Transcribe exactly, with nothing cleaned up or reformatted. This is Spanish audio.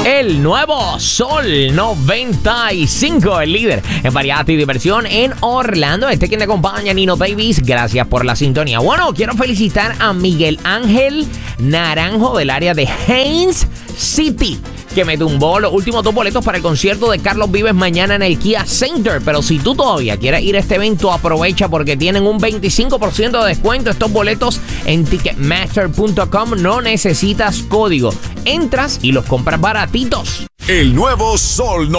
El nuevo Sol noventa y cinco, el líder en variedad y diversión en Orlando. Este quien te acompaña, Nino Davis. Gracias por la sintonía. Bueno, quiero felicitar a Miguel Ángel Naranjo del área de Haines City, que me tumbó los últimos dos boletos para el concierto de Carlos Vives mañana en el Kia Center. Pero si tú todavía quieres ir a este evento, aprovecha porque tienen un veinticinco por ciento de descuento estos boletos en ticketmaster punto com. No necesitas código. Entras y los compras baratitos. El nuevo Sol